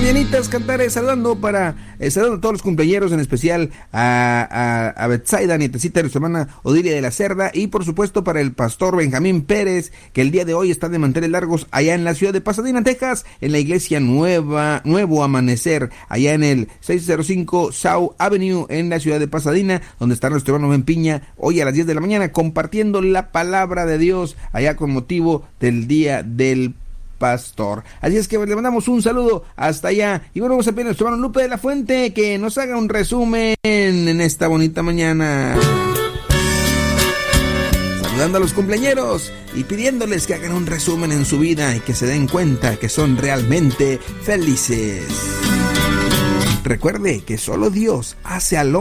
mañanitas, cantares, saludando a todos los cumpleañeros, en especial a Betsaida, nietecita de su hermana Odilia de la Cerda, y por supuesto para el pastor Benjamín Pérez, que el día de hoy está de manteles largos allá en la ciudad de Pasadena, Texas, en la iglesia Nuevo Amanecer, allá en el 605 South Avenue, en la ciudad de Pasadena, donde está nuestro hermano Ben Piña, hoy a las 10 de la mañana, compartiendo la palabra de Dios, allá con motivo del Día del Pastor. Así es que le mandamos un saludo hasta allá. Y bueno, vamos a pedir a nuestro hermano Lupe de la Fuente que nos haga un resumen en esta bonita mañana, saludando a los cumpleañeros y pidiéndoles que hagan un resumen en su vida y que se den cuenta que son realmente felices. Recuerde que solo Dios hace al